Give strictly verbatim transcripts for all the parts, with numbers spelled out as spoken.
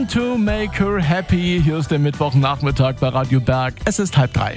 To make her happy. Hier ist der Mittwochnachmittag bei Radio Berg. Es ist halb drei.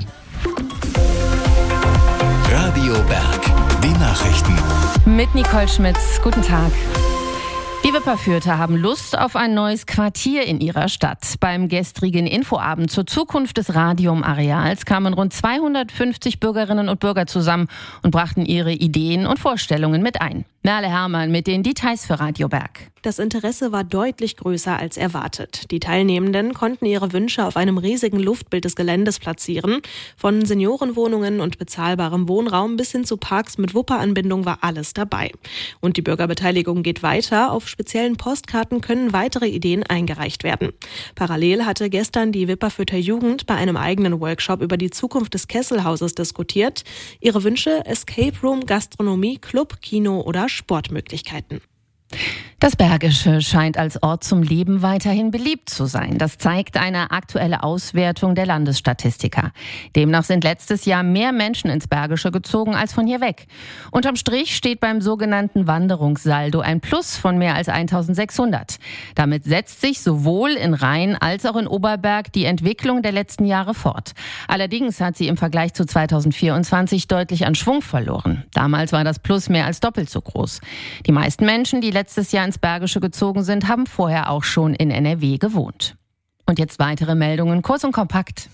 Radio Berg, die Nachrichten. Mit Nicole Schmitz. Guten Tag. Die Wipperfürther haben Lust auf ein neues Quartier in ihrer Stadt. Beim gestrigen Infoabend zur Zukunft des Radium-Areals kamen rund zweihundertfünfzig Bürgerinnen und Bürger zusammen und brachten ihre Ideen und Vorstellungen mit ein. Merle Herrmann mit den Details für Radio Berg. Das Interesse war deutlich größer als erwartet. Die Teilnehmenden konnten ihre Wünsche auf einem riesigen Luftbild des Geländes platzieren. Von Seniorenwohnungen und bezahlbarem Wohnraum bis hin zu Parks mit Wupperanbindung war alles dabei. Und die Bürgerbeteiligung geht weiter. Auf speziellen Postkarten können weitere Ideen eingereicht werden. Parallel hatte gestern die Wipperfürther Jugend bei einem eigenen Workshop über die Zukunft des Kesselhauses diskutiert. Ihre Wünsche: Escape Room, Gastronomie, Club, Kino oder Sportmöglichkeiten. Das Bergische scheint als Ort zum Leben weiterhin beliebt zu sein. Das zeigt eine aktuelle Auswertung der Landesstatistiker. Demnach sind letztes Jahr mehr Menschen ins Bergische gezogen als von hier weg. Unterm Strich steht beim sogenannten Wanderungssaldo ein Plus von mehr als eintausendsechshundert. Damit setzt sich sowohl in Rhein als auch in Oberberg die Entwicklung der letzten Jahre fort. Allerdings hat sie im Vergleich zu zweitausendvierundzwanzig deutlich an Schwung verloren. Damals war das Plus mehr als doppelt so groß. Die meisten Menschen, die letztes Jahr ins Bergische gezogen sind, haben vorher auch schon in N R W gewohnt. Und jetzt weitere Meldungen, kurz und kompakt.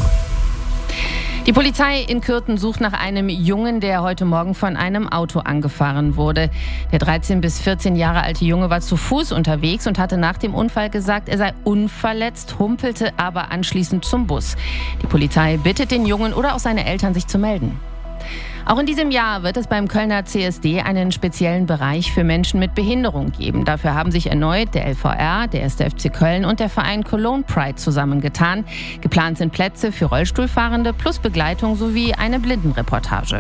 Die Polizei in Kürten sucht nach einem Jungen, der heute Morgen von einem Auto angefahren wurde. Der dreizehn bis vierzehn Jahre alte Junge war zu Fuß unterwegs und hatte nach dem Unfall gesagt, er sei unverletzt, humpelte aber anschließend zum Bus. Die Polizei bittet den Jungen oder auch seine Eltern, sich zu melden. Auch in diesem Jahr wird es beim Kölner C S D einen speziellen Bereich für Menschen mit Behinderung geben. Dafür haben sich erneut der L V R, der erste F C Köln und der Verein Cologne Pride zusammengetan. Geplant sind Plätze für Rollstuhlfahrende plus Begleitung sowie eine Blindenreportage.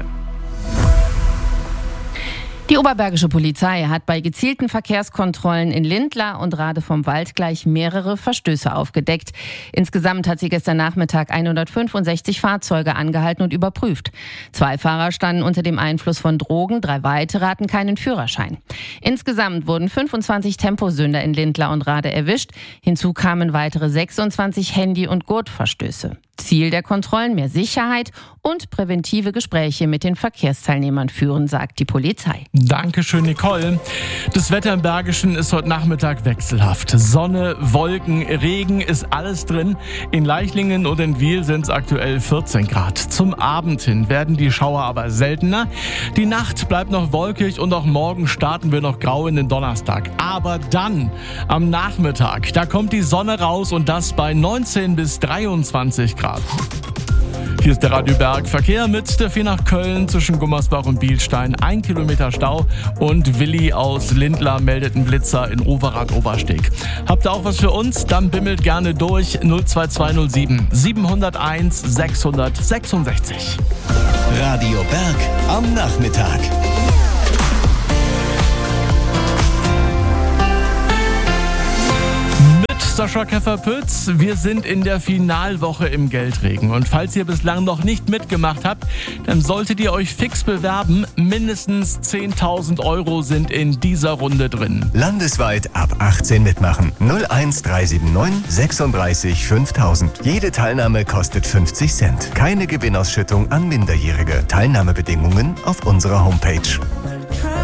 Die oberbergische Polizei hat bei gezielten Verkehrskontrollen in Lindlar und Rade vom Wald gleich mehrere Verstöße aufgedeckt. Insgesamt hat sie gestern Nachmittag hundertfünfundsechzig Fahrzeuge angehalten und überprüft. Zwei Fahrer standen unter dem Einfluss von Drogen, drei weitere hatten keinen Führerschein. Insgesamt wurden fünfundzwanzig Temposünder in Lindlar und Rade erwischt. Hinzu kamen weitere sechsundzwanzig Handy- und Gurtverstöße. Ziel der Kontrollen: mehr Sicherheit und präventive Gespräche mit den Verkehrsteilnehmern führen, sagt die Polizei. Dankeschön, Nicole. Das Wetter im Bergischen ist heute Nachmittag wechselhaft. Sonne, Wolken, Regen ist alles drin. In Leichlingen und in Wiel sind es aktuell vierzehn Grad. Zum Abend hin werden die Schauer aber seltener. Die Nacht bleibt noch wolkig und auch morgen starten wir noch grau in den Donnerstag. Aber dann am Nachmittag, da kommt die Sonne raus und das bei neunzehn bis dreiundzwanzig Grad. Hier ist der Radio Berg Verkehr mit Steffi nach Köln zwischen Gummersbach und Bielstein. Ein Kilometer Stau und Willi aus Lindlar meldet einen Blitzer in Overath-Obersteg. Habt ihr auch was für uns? Dann bimmelt gerne durch null zwei zwei null sieben sieben null eins sechs sechs sechs. Radio Berg am Nachmittag. Sascha Käfer-Pütz, wir sind in der Finalwoche im Geldregen und falls ihr bislang noch nicht mitgemacht habt, dann solltet ihr euch fix bewerben. Mindestens zehntausend Euro sind in dieser Runde drin. Landesweit ab achtzehn mitmachen. null eins drei sieben neun sechsunddreißig fünftausend. Jede Teilnahme kostet fünfzig Cent. Keine Gewinnausschüttung an Minderjährige. Teilnahmebedingungen auf unserer Homepage.